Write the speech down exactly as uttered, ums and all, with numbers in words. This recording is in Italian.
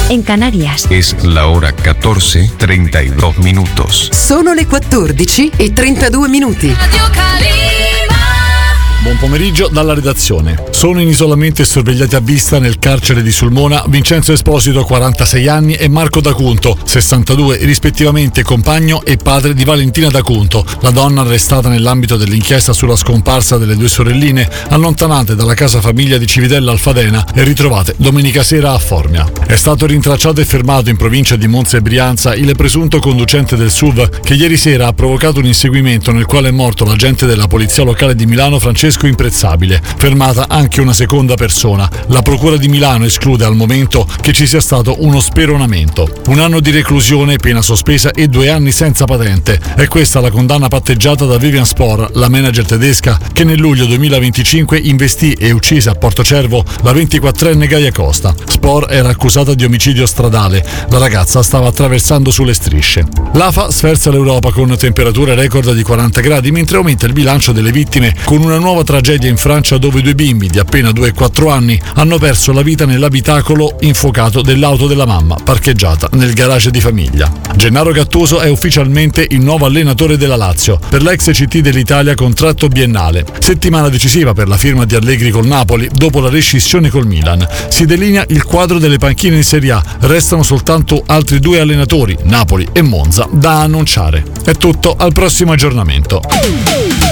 en Canarias. Es la hora catorce treinta y dos minutos. Sono le quattordici e trentadue minuti. Buon pomeriggio dalla redazione. Sono in isolamento e sorvegliati a vista nel carcere di Sulmona Vincenzo Esposito, quarantasei anni, e Marco D'Acunto, sessantadue, rispettivamente compagno e padre di Valentina D'Acunto, la donna arrestata nell'ambito dell'inchiesta sulla scomparsa delle due sorelline, allontanate dalla casa famiglia di Civitella Alfadena e ritrovate domenica sera a Formia. È stato rintracciato e fermato in provincia di Monza e Brianza il presunto conducente del S U V che ieri sera ha provocato un inseguimento nel quale è morto l'agente della polizia locale di Milano Francesco Imprezzabile. Fermata anche una seconda persona. La procura di Milano esclude al momento che ci sia stato uno speronamento. Un anno di reclusione, pena sospesa e due anni senza patente. È questa la condanna patteggiata da Vivian Spohr, la manager tedesca che nel luglio duemilaventicinque investì e uccise a Portocervo la ventiquattrenne Gaia Costa. Spohr era accusata di omicidio stradale. La ragazza stava attraversando sulle strisce. L'A F A sferza l'Europa con temperature record di quaranta gradi, mentre aumenta il bilancio delle vittime con una nuova tragedia in Francia dove due bimbi di appena due e quattro anni hanno perso la vita nell'abitacolo infuocato dell'auto della mamma parcheggiata nel garage di famiglia. Gennaro Gattuso è ufficialmente il nuovo allenatore della Lazio. Per l'ex C T dell'Italia contratto biennale. Settimana decisiva per la firma di Allegri col Napoli dopo la rescissione col Milan. Si delinea il quadro delle panchine in Serie A. Restano soltanto altri due allenatori, Napoli e Monza, da annunciare. È tutto, al prossimo aggiornamento.